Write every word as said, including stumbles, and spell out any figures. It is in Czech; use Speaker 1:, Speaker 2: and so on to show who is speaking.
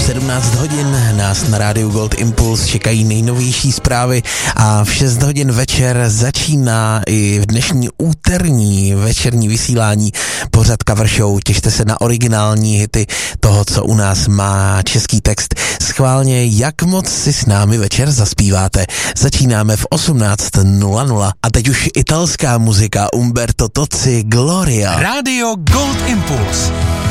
Speaker 1: sedmnáct hodin nás na rádiu Gold Impuls čekají nejnovější zprávy a v šest hodin večer začíná i v dnešní úterní večerní vysílání pořad Cover Show. Těšte se na originální hity toho, co u nás má český text. Schválně, jak moc si s námi večer zaspíváte. Začínáme v osmnáct nula nula a teď už italská muzika Umberto Tozzi, Gloria.
Speaker 2: Rádio Gold Impuls.